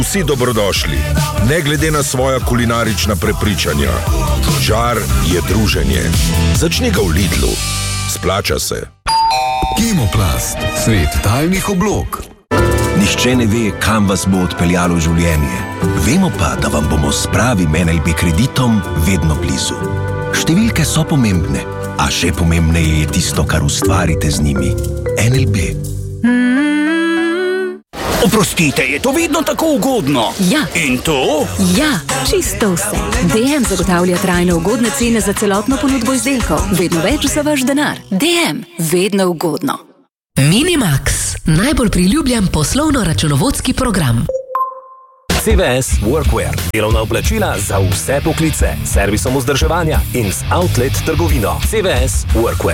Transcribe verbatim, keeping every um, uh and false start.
Vsi dobrodošli, ne glede na svoja kulinarična prepričanja. Žar je druženje. Začni ga v Lidlu. Splača se. Kemoplast, svet tajnih oblog. Nihče ne ve, kam vas bo odpeljalo življenje. Vemo pa, da vam bomo s pravim N L B kreditom vedno blizu. Številke so pomembne, a še pomembneje je tisto, kar ustvarite z njimi. N L B. Oprostite, je to vedno tako ugodno? Ja. In to? Ja, čisto vse. D M zagotavlja trajno ugodne cene za celotno ponudbo izdelkov. Vedno več za vaš denar. D M, vedno ugodno. Minimax, najbolj priljubljen poslovno-računovodski program. C V S Workwear, delovna oblačila za vse poklice, servisom vzdrževanja in z outlet trgovino. C V S Workwear.